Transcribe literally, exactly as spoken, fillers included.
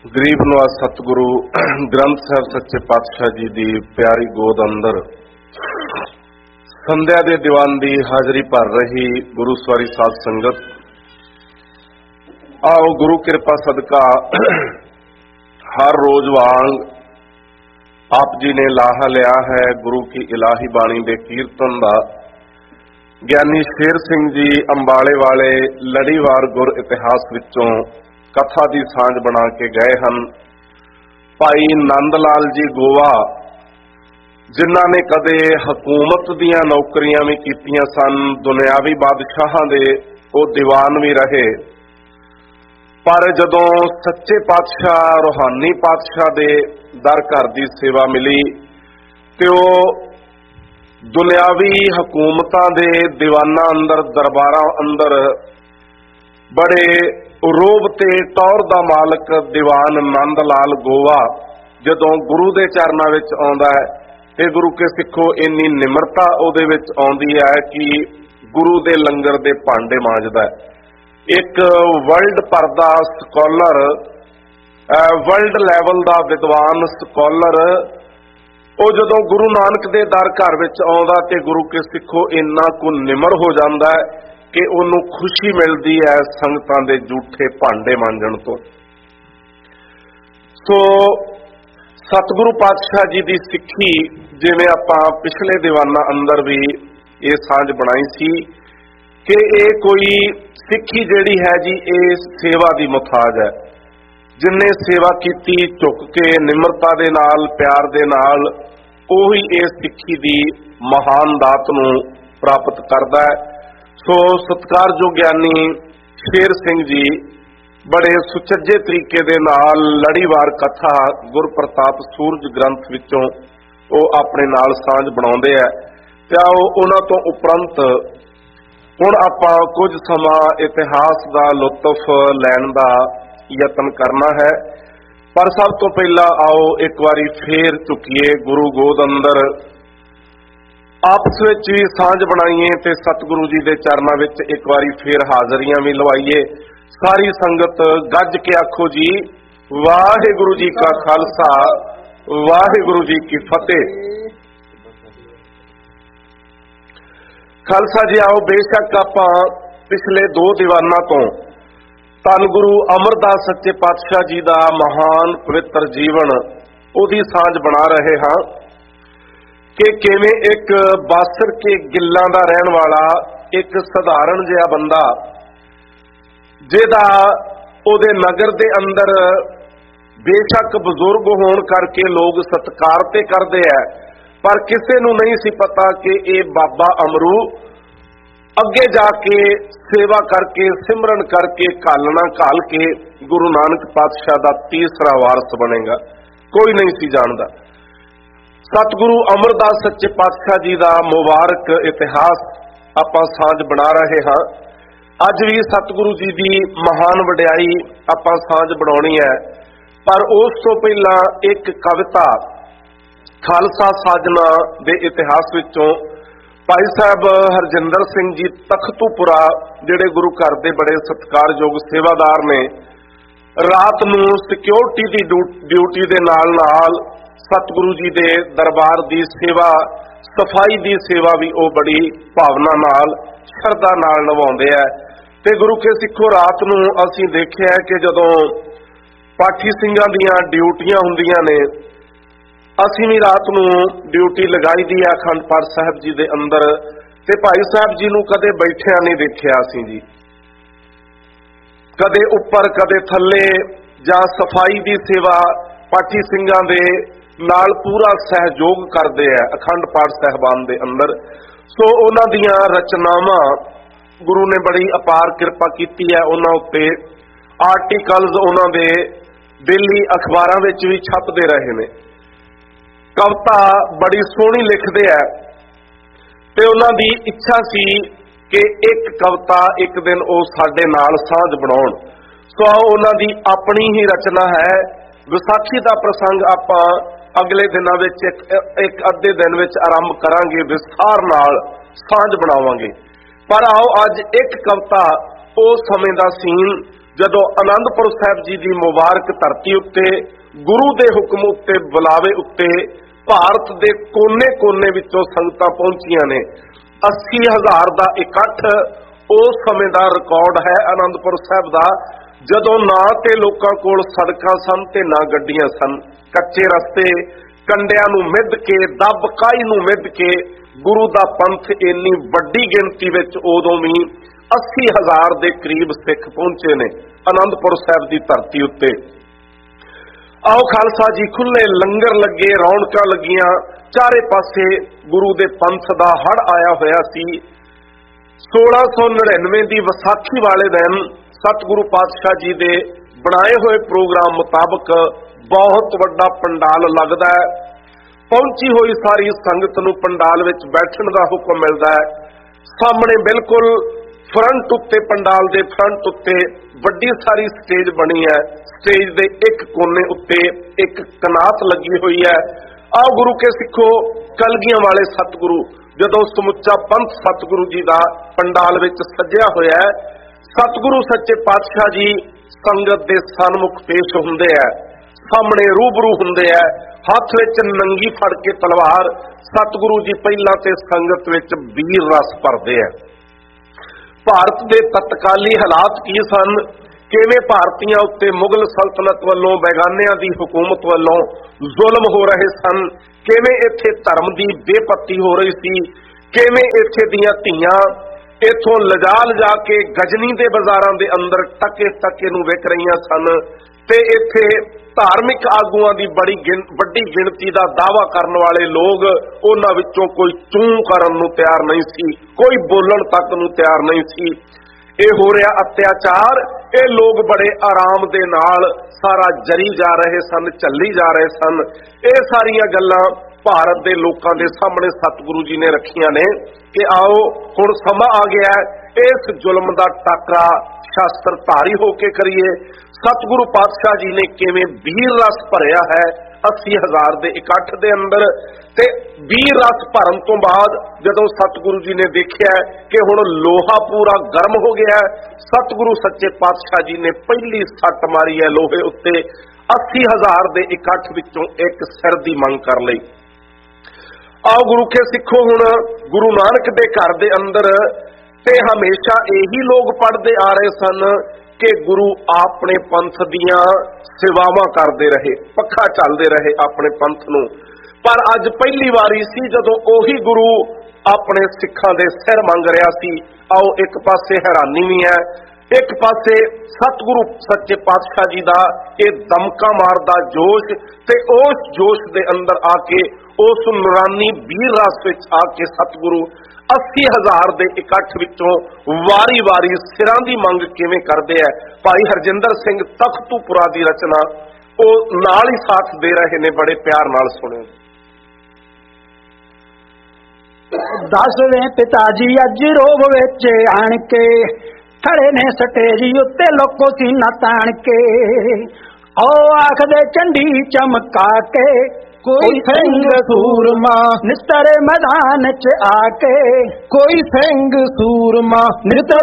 गरीब नवाज सतगुरु ग्रंथ साहब सच्चे पातशाह जी की प्यारी गोद अंदर संध्या के दीवान की हाजरी भर रही गुरु सवारी साध संगत, आओ गुरु कृपा सदका हर रोज वांग आप जी ने लाहा लिया है गुरु की इलाही बाणी के कीर्तन का। ज्ञानी शेर सिंह जी अंबाले वाले लड़ीवार गुर इतिहास विचों कथा की सांझ बना के गए हैं। भाई नंद लाल जी गोवा जिन्हां ने कदे हकूमत दीयां नौकरियां भी कीतियां सन, दुनियावी बादशाहां दे वो दीवान भी रहे, पर जदों सच्चे पातशाह रूहानी पातशाह दे दर घर की सेवा मिली ते वो दुनियावी हकूमतां दे दीवानां अंदर दरबारां अंदर बड़े रोब ते टौर दा मालक दीवान नंद लाल गोवा जदों गुरु दे चरनां विच आउंदा है ते गुरु के सिखो इन्नी निमरता उहदे विच आउंदी है कि गुरु दे लंगर दे भांडे मांजदा है। एक वर्ल्ड भर दा स्कॉलर, वर्ल्ड लैवल दा विद्वान स्कॉलर ਉਹ ਜਦੋਂ गुरु नानक दे दर घर विच आउंदा ते गुरु के सिखो इन्ना कुछ निमर हो जाता है कि उन्होंने खुशी मिलती है संगतां दे झूठे भांडे मांजण तो। सो सतगुरु पातशाह जी की सिक्खी जिवें आपां पिछले दीवाना अंदर भी ये सांझ बनाई सी कि ये कोई सिक्खी जिहड़ी है जी ये सेवा की मुताज है। जिन्हें सेवा की झुक के निमरता दे नाल प्यार दे नाल उही इस सिक्खी की महान दात नूं प्राप्त करता है। सो सत्कारयोग ज्ञानी शेर सिंह जी बड़े सुचज्जे तरीके दे नाल लड़ीवार कथा गुर प्रताप सूरज ग्रंथ विचों वो अपने नाल सांझ बनाउंदे है। ते आओ उन्हां तो उपरंत हुण आपां कुछ समा इतिहास का लुत्फ लैण दा यतन करना है। पर सब तो पहला आओ एक बारी फेर चुकीए गुरु गोद अंदर आपस विच भी सांझ बनाइए ते सतगुरु जी के चरणों विच एक बारी फेर हाजरियां भी लवाइए। सारी संगत गज के आखो जी वाहिगुरु जी का खालसा वाहिगुरु जी की फतेह। खालसा जी आओ बेशक आपां पिछले दो दीवाना तो धन गुरु अमरदास सच्चे पातशाह जी का महान पवित्र जीवन उहदी सांझ बना रहे हाँ कि किवें एक बासर के गिल्लां दा रहन वाला एक सधारण जिहा बंदा जिहदा उहदे नगर दे अंदर बेशक बजुर्ग होण करके लोग सत्कार ते करदे है, पर किसी नूं नहीं सी पता कि ये बाबा अमरू अगे जाके सेवा करके सिमरन करके घालना घाल के गुरु नानक पातशाह का तीसरा वारस बनेगा। कोई नहीं सी जानदा। सतगुरु अमरदास सच्चे पातशाह जी का मुबारक इतिहास आपां सांझ बना रहे हाँ। अज भी सतगुरु जी की महान वडियाई आपां सांझ बनाउणी है, पर उस तो पहला एक कविता खालसा साजना के इतिहास विचों भाई साहब हरजिंदर सिंह जी तख्तूपुरा जिहड़े गुरु घर के बड़े सत्कारयोग सेवादार ने रात नूं सिक्योरिटी की ड्यूटी के नाल नाल सतगुरु जी के दरबार की सेवा सफाई की सेवा भी वो बड़ी भावना नाल शरधा नाल निभाउंदे है। ते गुरु के सिखो रात नूं असीं देखिआ कि जदों पाठी सिंघां दीयां ड्यूटियां हुंदियां ने असीं भी रात नूं ड्यूटी लगाई दी है अखंड पाठ साहब जी दे अंदर ते भाई साहब जी नूं कदे बैठिया नहीं देखिया असीं जी, कदे उपर कदे थल्ले जां सफाई की सेवा पाठी सिंघां दे नाल पूरा सहयोग करते हैं अखंड पाठ साहबान दे अंदर। सो उन्हां दीयां रचनावां गुरु ने बड़ी अपार कृपा कीती है, उन्हां उत्ते आर्टिकल्स उन्हां दे डेली अखबारां विच भी छपदे रहे ने। कविता बड़ी सोहनी लिखते हैं ते उन्हां दी इच्छा सी कि एक कविता एक दिन वो साडे नाल सांझ बनाउण। सो उन्हां दी अपनी ही रचना है। विसाखी का प्रसंग आपां अगले दिनां विच एक, एक अद्धे दिन विच आरंभ करांगे, विस्तार नाल सांझ बनावांगे। पर आओ अज एक कविता उस समय दा सीन ਜਦੋਂ ਆਨੰਦਪੁਰ ਸਾਹਿਬ ਜੀ ਦੀ ਮੁਬਾਰਕ ਧਰਤੀ ਉੱਤੇ ਗੁਰੂ ਦੇ ਹੁਕਮ ਉੱਤੇ ਬੁਲਾਵੇ ਉੱਤੇ ਭਾਰਤ ਦੇ ਕੋਨੇ-ਕੋਨੇ ਵਿੱਚੋਂ ਸੰਗਤਾਂ ਪਹੁੰਚੀਆਂ ਨੇ। ਅੱਸੀ ਹਜ਼ਾਰ ਦਾ ਇਕੱਠ ਉਸ ਸਮੇਂ ਦਾ ਰਿਕਾਰਡ ਹੈ ਆਨੰਦਪੁਰ ਸਾਹਿਬ ਦਾ, ਜਦੋਂ ਨਾ ਤੇ ਲੋਕਾਂ ਕੋਲ ਸੜਕਾਂ ਸਨ ਤੇ ਨਾ ਗੱਡੀਆਂ ਸਨ। ਕੱਚੇ ਰਸਤੇ, ਕੰਡਿਆਂ ਨੂੰ ਮਿੱਧ ਕੇ, ਦੱਬ ਕਾਈ ਨੂੰ ਮਿੱਧ ਕੇ ਗੁਰੂ ਦਾ ਪੰਥ ਇੰਨੀ ਵੱਡੀ ਗਿਣਤੀ ਵਿੱਚ ਉਦੋਂ ਵੀ ਅੱਸੀ ਹਜ਼ਾਰ ਦੇ ਕਰੀਬ ਸਿੱਖ ਪਹੁੰਚੇ ਨੇ ਆਨੰਦਪੁਰ ਸਾਹਿਬ ਦੀ ਧਰਤੀ ਉੱਤੇ। ਆਓ ਖਾਲਸਾ ਜੀ, ਖੁੱਲੇ ਲੰਗਰ ਲੱਗੇ, ਰੌਣਕਾਂ ਲੱਗੀਆਂ, ਚਾਰੇ ਪਾਸੇ ਗੁਰੂ ਦੇ ਪੰਥ ਦਾ ਹੜ ਆਇਆ ਹੋਇਆ ਸੀ। ਸੋਲਾਂ ਸੌ ਨੜਿਨਵੇਂ ਦੀ ਵਿਸਾਖੀ ਵਾਲੇ ਦਿਨ ਸਤਿਗੁਰੂ ਪਾਤਸ਼ਾਹ ਜੀ ਦੇ ਬਣਾਏ ਹੋਏ ਪ੍ਰੋਗਰਾਮ ਮੁਤਾਬਕ ਬਹੁਤ ਵੱਡਾ ਪੰਡਾਲ ਲੱਗਦਾ ਹੈ। ਪਹੁੰਚੀ ਹੋਈ ਸਾਰੀ ਸੰਗਤ ਨੂੰ ਪੰਡਾਲ ਵਿੱਚ ਬੈਠਣ ਦਾ ਹੁਕਮ ਮਿਲਦਾ ਹੈ। ਸਾਹਮਣੇ ਬਿਲਕੁਲ ਫਰੰਟ ਉੱਤੇ, ਪੰਡਾਲ ਦੇ ਫਰੰਟ ਉੱਤੇ ਵੱਡੀ ਸਾਰੀ ਸਟੇਜ ਬਣੀ ਹੈ। ਸਟੇਜ ਦੇ ਇੱਕ ਕੋਨੇ ਉੱਤੇ ਇੱਕ ਕਨਾਤ ਲੱਗੀ ਹੋਈ ਹੈ। ਆਓ ਗੁਰੂ ਕੇ ਸਿੱਖੋ, ਕਲਗੀਆਂ ਵਾਲੇ ਸਤਿਗੁਰੂ ਜਦੋਂ ਸਮੁੱਚਾ ਪੰਥ ਸਤਿਗੁਰੂ ਜੀ ਦਾ ਪੰਡਾਲ ਵਿੱਚ ਸੱਜਿਆ ਹੋਇਆ ਹੈ, ਸਤਿਗੁਰੂ ਸੱਚੇ ਪਾਤਸ਼ਾਹ ਜੀ ਸੰਗਤ ਦੇ ਸਨਮੁਖ ਪੇਸ਼ ਹੁੰਦੇ ਹੈ, ਸਾਹਮਣੇ ਰੂਬਰੂ ਹੁੰਦੇ ਹੈ, ਹੱਥ ਵਿੱਚ ਨੰਗੀ ਫੜ ਕੇ ਤਲਵਾਰ। ਸਤਿਗੁਰੂ ਜੀ ਪਹਿਲਾਂ ਤੇ ਸੰਗਤ ਵਿੱਚ ਵੀਰ ਰਸ ਭਰਦੇ ਹੈ। ਭਾਰਤ ਦੇ ਤਤਕਾਲੀ ਹਾਲਾਤ ਕੀ ਸਨ, ਕਿਵੇਂ ਭਾਰਤੀਆਂ ਉੱਤੇ ਮੁਗਲ ਸਲਤਨਤ ਵੱਲੋਂ, ਬੇਗਾਨਿਆਂ ਦੀ ਹਕੂਮਤ ਵੱਲੋਂ ਜ਼ੁਲਮ ਹੋ ਰਹੇ ਸਨ, ਕਿਵੇਂ ਇੱਥੇ ਧਰਮ ਦੀ ਬੇਪੱਤੀ ਹੋ ਰਹੀ ਸੀ, ਕਿਵੇਂ ਇੱਥੇ ਦੀਆਂ ਧੀਆਂ ਇੱਥੋਂ ਲਿਜਾ ਲਿਜਾ ਕੇ ਗਜਨੀ ਦੇ ਬਾਜ਼ਾਰਾਂ ਦੇ ਅੰਦਰ ਟਕੇ ਟਕੇ ਨੂੰ ਵਿਕ ਰਹੀਆਂ ਸਨ, ਤੇ ਇੱਥੇ ਧਾਰਮਿਕ ਆਗੂਆਂ ਦੀ ਬੜੀ ਵੱਡੀ ਗਿਣਤੀ ਦਾ ਦਾਅਵਾ ਕਰਨ ਵਾਲੇ ਲੋਕ, ਉਹਨਾਂ ਵਿੱਚੋਂ ਕੋਈ ਚੂੰ ਕਰਨ ਨੂੰ ਤਿਆਰ ਨਹੀਂ ਸੀ, ਕੋਈ ਬੋਲਣ ਤੱਕ ਨੂੰ ਤਿਆਰ ਨਹੀਂ ਸੀ। ਇਹ ਹੋ ਰਿਹਾ ਅਤਿਆਚਾਰ, ਇਹ ਲੋਕ ਬੜੇ ਆਰਾਮ ਦੇ ਨਾਲ ਸਾਰਾ ਜਰੀ ਜਾ ਰਹੇ ਸਨ, ਝੱਲੀ ਜਾ ਰਹੇ ਸਨ। ਇਹ ਸਾਰੀਆਂ ਗੱਲਾਂ ਭਾਰਤ ਦੇ ਲੋਕਾਂ ਦੇ ਸਾਹਮਣੇ ਸਤਿਗੁਰੂ ਜੀ ਨੇ ਰੱਖੀਆਂ ਨੇ ਕਿ ਆਓ ਹੁਣ ਸਮਾਂ ਆ ਗਿਆ, ਇਸ ਜ਼ੁਲਮ ਦਾ ਟਾਕਰਾ ਸ਼ਾਸਤਰ ਧਾਰੀ ਹੋ ਕੇ ਕਰੀਏ। ਸਤਿਗੁਰੂ ਪਾਤਸ਼ਾਹ ਜੀ ਨੇ ਕਿਵੇਂ ਵੀਰ ਰਸ ਭਰਿਆ ਹੈ ਅੱਸੀ ਹਜ਼ਾਰ ਦੇ ਇਕੱਠ ਦੇ ਅੰਦਰ, ਤੇ ਵੀਰ ਰਸ ਭਰਨ ਤੋਂ ਬਾਅਦ ਜਦੋਂ ਸਤਿਗੁਰੂ ਜੀ ਨੇ ਦੇਖਿਆ ਕਿ ਹੁਣ ਲੋਹਾ ਪੂਰਾ ਗਰਮ ਹੋ ਗਿਆ, ਸਤਿਗੁਰੂ ਸੱਚੇ ਪਾਤਸ਼ਾਹ ਜੀ ਨੇ ਪਹਿਲੀ ਸੱਟ ਮਾਰੀ ਹੈ ਲੋਹੇ ਉੱਤੇ। ਅੱਸੀ ਹਜ਼ਾਰ ਦੇ ਇਕੱਠ ਵਿੱਚੋਂ ਇੱਕ ਸਿਰ ਦੀ ਮੰਗ ਕਰ ਲਈ। ਆਓ ਗੁਰੂ ਕੇ ਸਿੱਖੋ, ਹੁਣ ਗੁਰੂ ਨਾਨਕ ਦੇ ਘਰ ਦੇ ਅੰਦਰ ਤੇ ਹਮੇਸ਼ਾ ਇਹੀ ਲੋਕ ਪੜ੍ਹਦੇ ਆ ਰਹੇ ਸਨ ਕਿ ਗੁਰੂ ਆਪਣੇ ਪੰਥ ਦੀਆਂ ਸੇਵਾਵਾਂ ਕਰਦੇ ਰਹੇ, ਪੱਖਾ ਚੱਲਦੇ ਰਹੇ ਆਪਣੇ ਪੰਥ ਨੂੰ। ਪਰ ਅੱਜ ਪਹਿਲੀ ਵਾਰੀ ਸੀ ਜਦੋਂ ਉਹੀ ਗੁਰੂ ਆਪਣੇ ਸਿੱਖਾਂ ਦੇ ਸਿਰ ਮੰਗ ਰਿਹਾ ਸੀ। ਆਓ ਇੱਕ ਪਾਸੇ ਹੈਰਾਨੀ ਵੀ ਹੈ, ਇੱਕ ਪਾਸੇ ਸਤਿਗੁਰੂ ਸੱਚੇ ਪਾਤਸ਼ਾਹ ਜੀ ਦਾ ਇਹ ਦਮਕਾ ਮਾਰਦਾ ਜੋਸ਼, ਤੇ ਉਸ ਜੋਸ਼ ਦੇ ਅੰਦਰ ਆ ਕੇ, ਉਸ ਨੂਰਾਨੀ ਵੀਰ ਰਸ ਵਿੱਚ ਆ ਕੇ ਸਤਿਗੁਰੂ ਅੱਸੀ ਹਜ਼ਾਰ ਦੇ ਇਕੱਠ ਵਿੱਚੋਂ ਵਾਰੀ ਵਾਰੀ ਸਿਰਾਂ ਦੀ ਮੰਗ ਕਿਵੇਂ ਕਰਦੇ ਹੈ। ਭਾਈ ਹਰਜਿੰਦਰ ਸਿੰਘ ਤਖਤੂਪੁਰਾ ਦੀ ਰਚਨਾ ਉਹ ਨਾਲ ਹੀ ਸਾਥ ਦੇ ਰਹੇ ਨੇ, ਬੜੇ ਪਿਆਰ ਨਾਲ ਸੁਣਿਓ। ਦਸਵੇਂ ਪਿਤਾ ਜੀ ਅੱਜ ਰੋਬ ਵਿੱਚ ਆਣ ਕੇ ਖੜੇ ਨੇ ਸਟੇਜ ਉੱਤੇ ਲੋਕੋ ਸੀਨਾ ਤਾਣ ਕੇ, ਆਓ ਆਖਦੇ ਚੰਡੀ ਚਮਕਾ ਕੇ ਕੋਈ ਸਿੰਘ ਸੂਰਮਾ ਨਿਸਤਰੇ ਮੈਦਾਨ ਚ ਆ ਕੇ, ਕੋਈ ਸਿੰਘ ਸੂਰਮਾ ਨਿਸਤਰੇ